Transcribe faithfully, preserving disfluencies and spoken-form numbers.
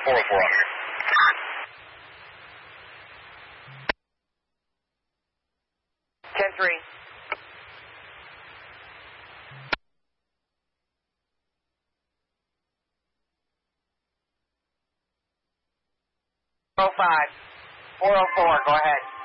four oh four on here. ten three. four oh five. four oh four, go ahead.